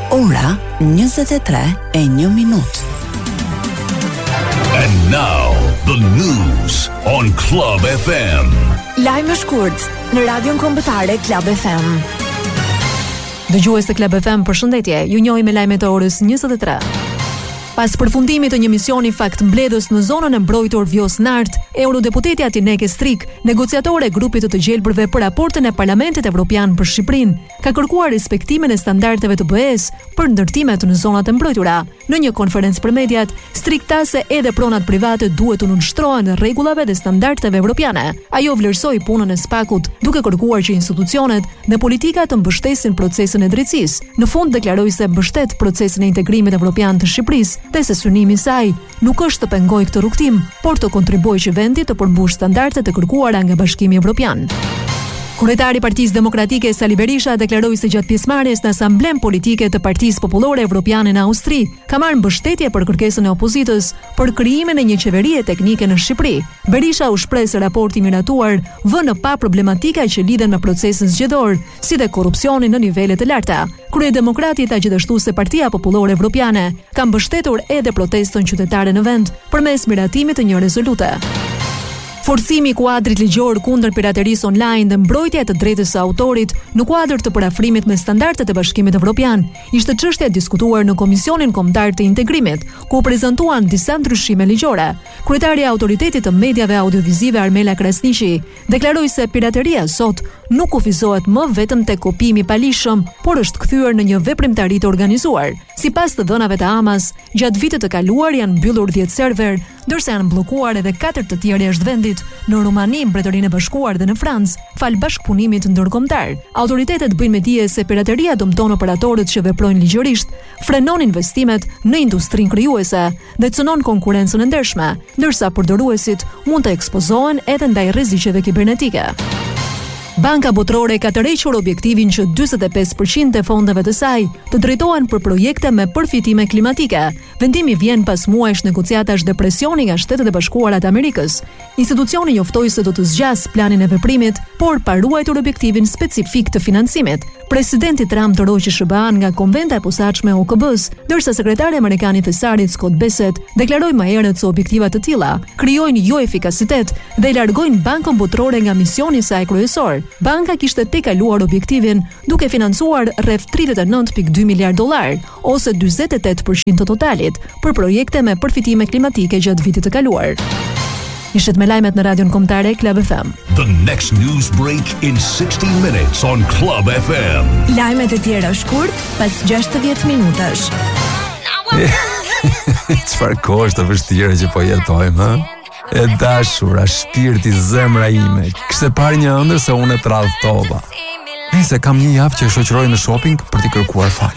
Ora 23:01. And now the news on Club FM. Lajme shkurt në Radion Kombëtare Club FM. Dëgjues të Club FM, përshëndetje. Ju njohim me lajmet e orës 23. Pas përfundimit të një misioni faktmbledhës në zonën e mbrojtur Vjos Nart, eurodeputeti Atineke Strik, negociatore e grupit të gjelbërve për raportin e Parlamentit Evropian për Shqipërinë, ka kërkuar respektimin e standardeve të BE-s për ndërtimet në zonat e mbrojtura. Në një konferencë për mediat, Strik tha se edhe pronat private duhet të nënshtrohen rregullave dhe standardeve evropiane. Ajo vlerësoi punën e SPAK-ut, duke kërkuar që institucionet dhe politika të mbështesin procesin e drejtësisë. Në fund deklaroi se mbështet procesin e integrimit evropian të Shqipërisë dhe se synimi i saj nuk është të pengojë këtë rrugtim, por të kontribuojë që vendi të përmbushë standardet e kërkuara nga Bashkimi Evropian. Kryetari i Partisë Demokratike Sali Berisha deklaroi se gjatë pjesëmarrjes në Asamblen Politike të Partisë Popullore Evropiane në Austri, ka marrë mbështetje për kërkesën e opozitës për krijimin e një qeverie teknike në Shqipëri. Berisha u shpreh se raporti miratuar vën në pa problematika që lidhen me procesin zgjedhor, si dhe korrupsionin në nivele të larta. Kryedemokrati tha gjithashtu se Partia Popullore Evropiane ka mbështetur edhe protestën qytetare në vend përmes miratimit të një rezolute. Forcimi i kuadrit ligjor kundër piraterisë online dhe mbrojtja e të drejtës së autorit në kuadër të parafrimit me standardet e Bashkimit Evropian ishte çështja e diskutuar në Komisionin Kombëtar të Integrimit, ku u prezantuan disa ndryshime ligjore. Kryetari i Autoritetit të Mediave Audiovizive Armela Krasniqi deklaroi se pirateria sot nuk kufizohet më vetëm tek kopimi i palishëm, por është kthyer në një veprimtari të organizuar. Sipas të dhënave të Amas, gjatë vitit të kaluar janë mbyllur 10 server, ndërsa janë bllokuar edhe 4 të tjerë jashtë vendit, në Rumani, Mbretërinë e Bashkuar dhe në Francë, fal bashkëpunimit ndërkombëtar. Autoritetet bëjnë me dije se pirateria dëmton operatorët që veprojnë ligjërisht, frenon investimet në industrinë krijuese dhe cënon konkurrencën e ndershme, ndërsa përdoruesit mund të ekspozohen edhe ndaj rreziqeve kibernetike. Banka Botërore ka tërhequr objektivin që 45% e fondeve të saj të drejtohen për projekte me përfitime klimatike. Vendimi vjen pas muajsh negociatash dhe presioni nga Shtetet e Bashkuara të Amerikës. Institucioni njoftoi se do të zgjas planin e veprimit, por pa ruajtur objektivin specifik të financimit. Presidenti Trump tërhoqi SBA nga konventa e posaçme e OKB-s, ndërsa sekretari amerikan i Thesarit Scott Bessent deklaroi më herët se objektiva të tilla krijojnë jo efikasitet dhe i largojnë Bankën Botërore nga misioni i saj kryesor. Banka kishte tejkaluar objektivin duke financuar rreth 39.2 miliard dollar, ose 48% të totalit, për projekte me përfitime klimatike gjatë vitit të kaluar. Ishit me lajmet në Radion Kombëtare Club FM. The next news break in 60 minutes on Club FM. Lajmet e tjera shkurt pas 60 minutash. Çfarë kohë të vështira që po jetojmë, ha? E dashura, shpirti, zemra ime, kishte parë një ëndër se unë e tradhtova. Nëse kam një javë që e shoqëroj në shopping për t'i kërkuar falje.